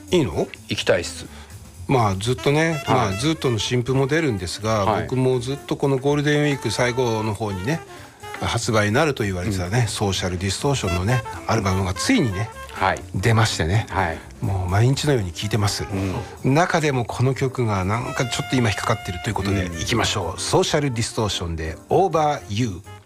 いいの？ 行きたいっす。 まあずっとね、まあずっとの新譜も出るんですが、僕もずっとこのゴールデンウィーク最後の方にね発売になると言われてたね、ソーシャルディストーションのねアルバムがついにね、出ましてね、もう毎日のように聴いてます、中でもこの曲がなんかちょっと今引っかかってるということで、いきましょう。ソーシャルディストーションで Over You。